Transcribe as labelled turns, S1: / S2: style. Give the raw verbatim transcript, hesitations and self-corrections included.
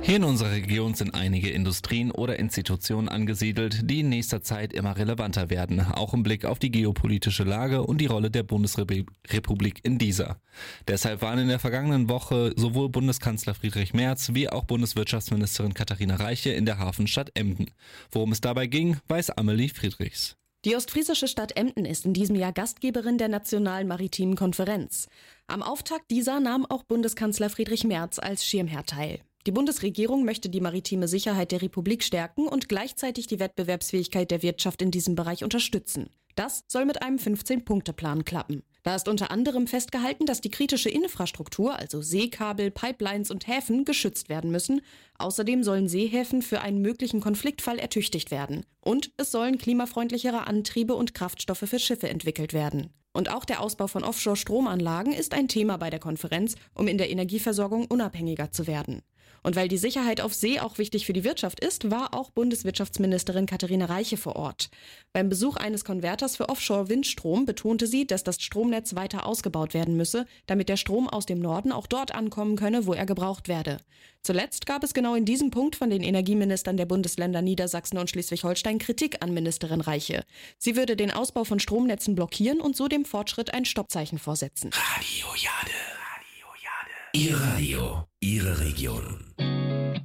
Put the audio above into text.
S1: Hier in unserer Region sind einige Industrien oder Institutionen angesiedelt, die in nächster Zeit immer relevanter werden, auch im Blick auf die geopolitische Lage und die Rolle der Bundesrepublik in dieser. Deshalb waren in der vergangenen Woche sowohl Bundeskanzler Friedrich Merz wie auch Bundeswirtschaftsministerin Katharina Reiche in der Hafenstadt Emden. Worum es dabei ging, weiß Amelie Friedrichs.
S2: Die ostfriesische Stadt Emden ist in diesem Jahr Gastgeberin der Nationalen Maritimen Konferenz. Am Auftakt dieser nahm auch Bundeskanzler Friedrich Merz als Schirmherr teil. Die Bundesregierung möchte die maritime Sicherheit der Republik stärken und gleichzeitig die Wettbewerbsfähigkeit der Wirtschaft in diesem Bereich unterstützen. Das soll mit einem fünfzehn-Punkte-Plan klappen. Da ist unter anderem festgehalten, dass die kritische Infrastruktur, also Seekabel, Pipelines und Häfen, geschützt werden müssen. Außerdem sollen Seehäfen für einen möglichen Konfliktfall ertüchtigt werden. Und es sollen klimafreundlichere Antriebe und Kraftstoffe für Schiffe entwickelt werden. Und auch der Ausbau von Offshore-Stromanlagen ist ein Thema bei der Konferenz, um in der Energieversorgung unabhängiger zu werden. Und weil die Sicherheit auf See auch wichtig für die Wirtschaft ist, war auch Bundeswirtschaftsministerin Katharina Reiche vor Ort. Beim Besuch eines Konverters für Offshore-Windstrom betonte sie, dass das Stromnetz weiter ausgebaut werden müsse, damit der Strom aus dem Norden auch dort ankommen könne, wo er gebraucht werde. Zuletzt gab es genau in diesem Punkt von den Energieministern der Bundesländer Niedersachsen und Schleswig-Holstein Kritik an Ministerin Reiche. Sie würde den Ausbau von Stromnetzen blockieren und so dem Fortschritt ein Stoppzeichen vorsetzen.
S3: Radio Jade. Radio Jade. Ihr Radio, Ihre Region.